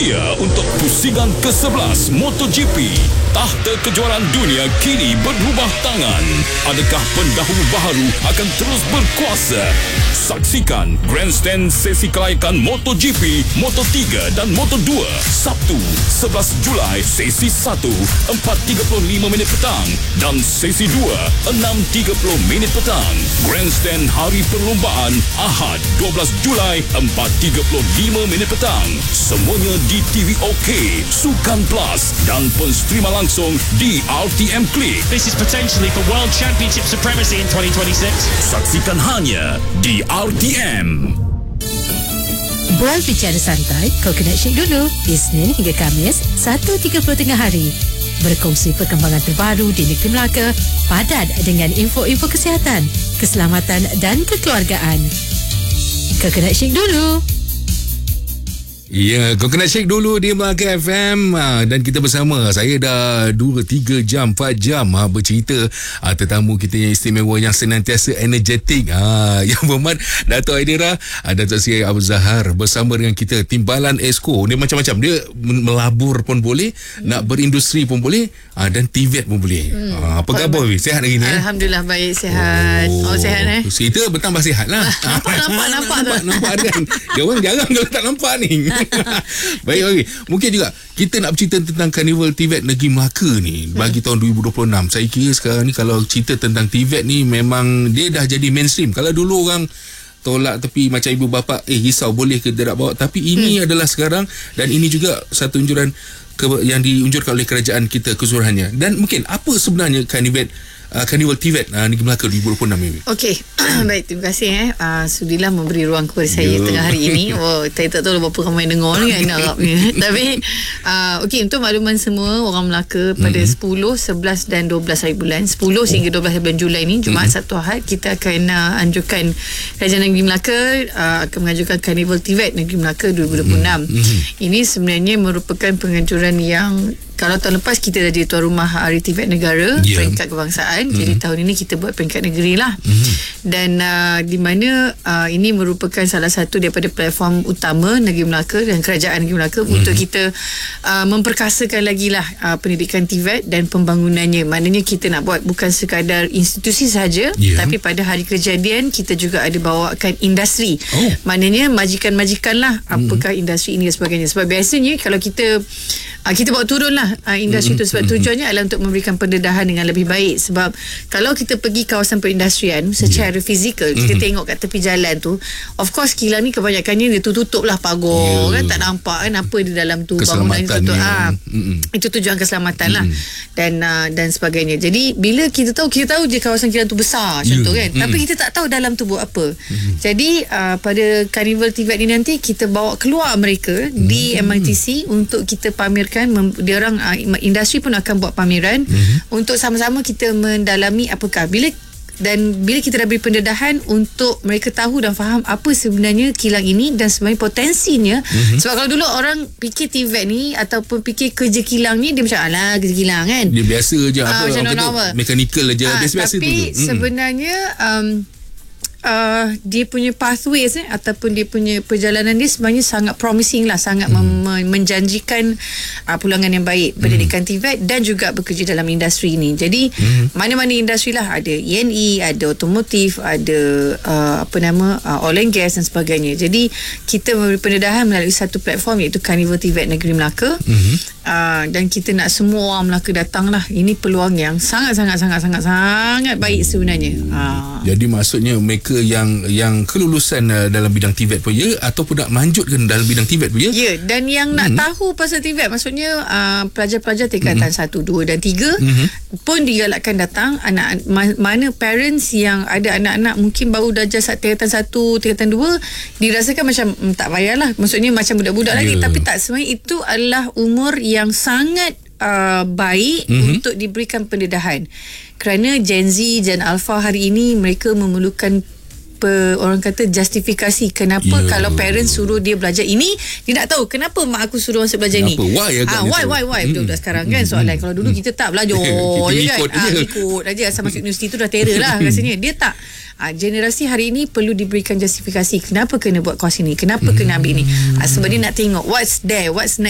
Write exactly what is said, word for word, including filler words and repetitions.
Bersedia untuk pusingan kesebelas MotoGP. Takhta kejuaraan dunia kini berubah tangan. Adakah pendahulu baharu akan terus berkuasa? Saksikan Grandstand sesi kelayakan MotoGP, Moto tiga dan Moto dua. Sabtu sebelas Julai sesi satu empat tiga puluh lima minit petang dan sesi dua enam tiga puluh minit petang. Grandstand hari perlombaan Ahad dua belas Julai empat tiga puluh lima minit petang. Semuanya di T V OK, Sukan Plus dan penstrima langsung di R T M Click. This is potentially for World Championship supremacy in twenty twenty-six. Saksikan hanya di R T M. Buat bicara santai, Coconut Shake dulu Isnin hingga Khamis satu tiga puluh tengah hari. Berkongsi perkembangan terbaru di negeri Melaka, padat dengan info-info kesihatan, keselamatan dan kekeluargaan. Coconut Shake dulu. Ya, Coconut Shake dulu di Melaka F M, ha, dan kita bersama. Saya dah dua, tiga jam, empat jam ha, bercerita ha, tetamu kita yang istimewa, yang senantiasa energetik, ha, yang berhormat Dato' Aidera, ha, Dato' Sri Abdul Zahar bersama dengan kita. Timbalan Esko, dia macam-macam. Dia melabur pun boleh, hmm. nak berindustri pun boleh, ha, dan T V E T pun boleh. hmm. ha, Apa khabar Wi? Sihat hari ni? Alhamdulillah baik, sihat. Oh, oh sihat eh? Kita bertambah sihat lah. Nampak, nampak, nampak Nampak, nampak kan? Dia orang jarang kalau tak nampak ni. Baik, okay. Mungkin juga kita nak bercerita tentang Karnival T V E T Negeri Melaka ni bagi hmm. tahun dua ribu dua puluh enam. Saya kira sekarang ni kalau cerita tentang T V E T ni memang dia dah jadi mainstream. Kalau dulu orang tolak tepi macam ibu bapa, eh risau boleh ke tidak bawa, tapi ini hmm. adalah sekarang, dan ini juga satu anjuran ke, yang diunjurkan oleh kerajaan kita keseluruhannya. Dan mungkin apa sebenarnya Karnival Uh, Karnival T V E T uh, Negeri Melaka dua ribu dua puluh enam ini? Okey, baik, terima kasih eh. Uh, sudilah memberi ruang kepada saya yeah. tengah hari ini. Oh, saya tak tahu berapa ramai dengar ni kan Arab ni. Tapi uh, okey, untuk makluman semua orang Melaka, pada mm-hmm. sepuluh, sebelas dan dua belas hari bulan, sepuluh sehingga dua belas bulan Julai ni, Jumaat, mm-hmm. Sabtu, Ahad, kita akan uh, anjurkan Kerajaan Negeri Melaka uh, akan mengajukan Karnival T V E T Negeri Melaka dua ribu dua puluh enam. Mm-hmm. Ini sebenarnya merupakan penganjuran yang, kalau tahun lepas kita dah jadi tuan rumah Hari T V E T Negara, yeah. peringkat kebangsaan, mm-hmm. jadi tahun ini kita buat peringkat negeri lah. Mm-hmm. Dan uh, di mana uh, ini merupakan salah satu daripada platform utama Negeri Melaka dan Kerajaan Negeri Melaka, mm-hmm. untuk kita uh, memperkasakan lagi lah uh, pendidikan T V E T dan pembangunannya. Maknanya kita nak buat bukan sekadar institusi sahaja, yeah. tapi pada hari kejadian kita juga ada bawakan industri. Oh. Maknanya majikan-majikan lah, mm-hmm. apakah industri ini dan sebagainya. Sebab biasanya kalau kita uh, kita bawa turun lah uh, industri mm-hmm. itu, sebab tujuannya adalah untuk memberikan pendedahan dengan lebih baik. Sebab kalau kita pergi kawasan perindustrian secara yeah. fizikal, kita mm-hmm. tengok kat tepi jalan tu, of course kilang ni kebanyakannya dia tutup lah pagar, yeah. kan, tak nampak kan apa di dalam tu, bangunan itu tu. Ah, mm-hmm. itu tujuan keselamatan mm-hmm. lah, dan uh, dan sebagainya. Jadi bila kita tahu, kita tahu je kawasan kilang tu besar macam yeah. tu kan, mm-hmm. tapi kita tak tahu dalam tu buat apa. Mm-hmm. Jadi uh, pada Karnival T V E T ni nanti kita bawa keluar mereka mm-hmm. di M I T C untuk kita pamerkan. Mem- dia orang uh, industri pun akan buat pameran mm-hmm. untuk sama-sama kita mendalami apakah bila dan bila kita dah beri pendedahan untuk mereka tahu dan faham apa sebenarnya kilang ini dan sebenarnya potensinya. Mm-hmm. Sebab kalau dulu orang fikir T V E T ni ataupun fikir kerja kilang ni, dia macam alah kerja kilang kan, dia biasa je, apa uh, orang kata mechanical je, uh, biasa-biasa tu. Tapi sebenarnya um, Uh, dia punya pathways eh, ataupun dia punya perjalanan dia sebenarnya sangat promising lah, sangat hmm. mem- menjanjikan uh, pulangan yang baik pendidikan hmm. T V E T dan juga bekerja dalam industri ini. Jadi hmm. mana-mana industri lah, ada E N E, ada otomotif, ada uh, apa nama uh, oil and gas dan sebagainya. Jadi kita memberi pendedahan melalui satu platform iaitu Karnival T V E T Negeri Melaka. Hmm. Uh, dan kita nak semua orang Melaka datang lah. Ini peluang yang sangat-sangat-sangat-sangat-sangat baik sebenarnya. Uh. Jadi maksudnya mereka yang yang kelulusan uh, dalam bidang T V E T pun ya, ataupun nak lanjutkan dalam bidang T V E T pun ya. Ya, dan yang hmm. nak tahu pasal T V E T, maksudnya uh, pelajar-pelajar tingkatan hmm. satu, dua dan tiga hmm. pun digalakkan datang. Anak mana parents yang ada anak-anak mungkin baru darjah tingkatan satu, tingkatan dua, dirasakan macam mm, tak payahlah, maksudnya macam budak-budak yeah. lagi, tapi tak, sebenarnya itu adalah umur yang sangat uh, baik mm-hmm. untuk diberikan pendedahan. Kerana Gen Z, Gen Alpha hari ini mereka memerlukan pe, orang kata justifikasi kenapa yeah. kalau parents suruh dia belajar ini, dia nak tahu kenapa mak aku suruh masuk belajar kenapa? ni. Why ah, why why why mm. Betul-betul sekarang kan soalan. Mm. Kalau dulu kita tak belajar je kan, ah, ikut aja asal masuk universiti tu dah terror lah rasanya. Dia tak. Ah, generasi hari ini perlu diberikan justifikasi kenapa kena buat kos ini, kenapa mm. kena ambil ini. Ah, sebab dia nak tengok what's there, what's next